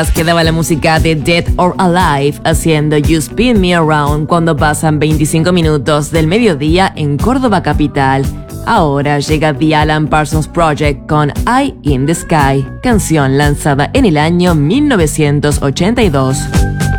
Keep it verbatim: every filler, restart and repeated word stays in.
Quedaba la música de Dead or Alive haciendo You Spin Me Around cuando pasan veinticinco minutos del mediodía en Córdoba capital. Ahora llega The Alan Parsons Project con Eye in the Sky, canción lanzada en el año mil novecientos ochenta y dos.